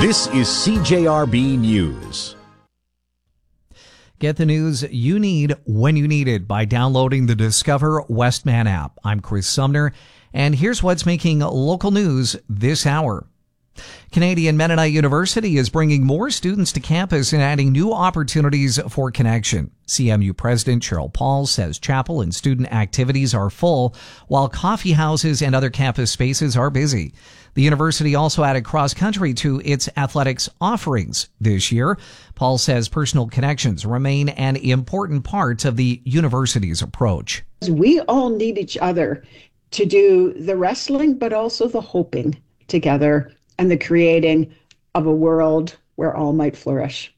This is CJRB News. Get the news you need when you need it by downloading the Discover Westman app. I'm Chris Sumner, and here's what's making local news this hour. Canadian Mennonite University is bringing more students to campus and adding new opportunities for connection. CMU President Cheryl Paul says chapel and student activities are full, while coffee houses and other campus spaces are busy. The university also added cross-country to its athletics offerings this year. Paul says personal connections remain an important part of the university's approach. We all need each other to do the wrestling, but also the hoping together and the creating of a world where all might flourish.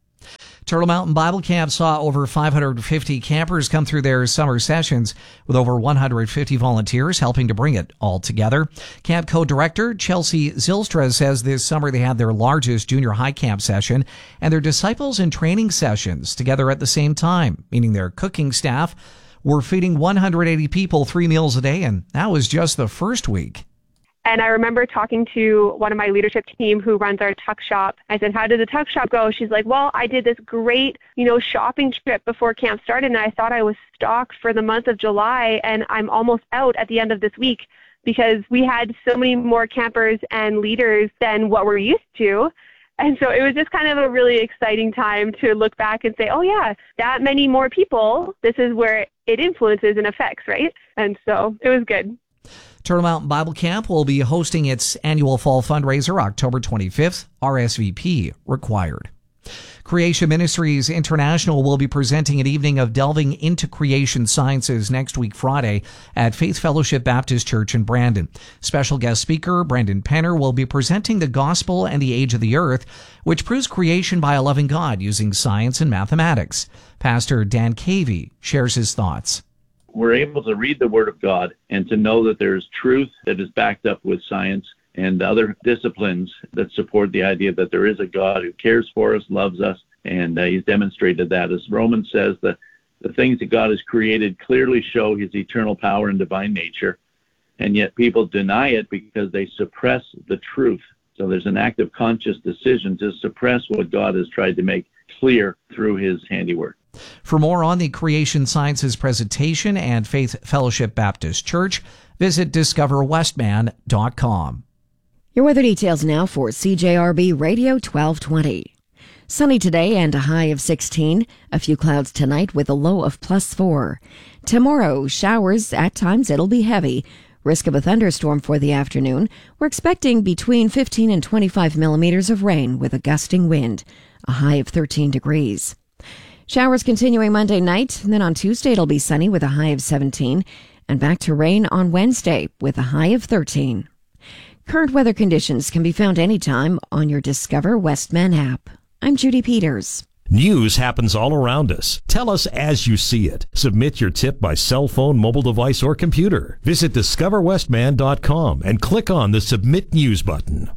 Turtle Mountain Bible Camp saw over 550 campers come through their summer sessions, with over 150 volunteers helping to bring it all together. Camp co-director Chelsea Zylstra says this summer they had their largest junior high camp session and their disciples and training sessions together at the same time, meaning their cooking staff were feeding 180 people 3 meals a day, and that was just the first week. And I remember talking to one of my leadership team who runs our tuck shop. I said, how did the tuck shop go? She's like, well, I did this great, shopping trip before camp started, and I thought I was stocked for the month of July, and I'm almost out at the end of this week because we had so many more campers and leaders than what we're used to. And so it was just kind of a really exciting time to look back and say, oh yeah, that many more people, this is where it influences and affects, right? And so it was good. Turtle Mountain Bible Camp will be hosting its annual fall fundraiser October 25th. RSVP required. Creation Ministries International will be presenting an evening of delving into creation sciences next week Friday at Faith Fellowship Baptist Church in Brandon. Special guest speaker Brendan Penner will be presenting the gospel and the age of the earth, which proves creation by a loving God using science and mathematics. Pastor Dan Cavey shares his thoughts. We're able to read the Word of God and to know that there's truth that is backed up with science and other disciplines that support the idea that there is a God who cares for us, loves us, and He's demonstrated that. As Romans says, that the things that God has created clearly show His eternal power and divine nature, and yet people deny it because they suppress the truth. So there's an active conscious decision to suppress what God has tried to make clear through His handiwork. For more on the Creation Sciences presentation and Faith Fellowship Baptist Church, visit discoverwestman.com. Your weather details now for CJRB Radio 1220. Sunny today and a high of 16. A few clouds tonight with a low of +4. Tomorrow, showers. At times it'll be heavy. Risk of a thunderstorm for the afternoon. We're expecting between 15 and 25 millimeters of rain with a gusting wind. A high of 13 degrees. Showers continuing Monday night, and then on Tuesday it'll be sunny with a high of 17, and back to rain on Wednesday with a high of 13. Current weather conditions can be found anytime on your Discover Westman app. I'm Judy Peters. News happens all around us. Tell us as you see it. Submit your tip by cell phone, mobile device, or computer. Visit discoverwestman.com and click on the Submit News button.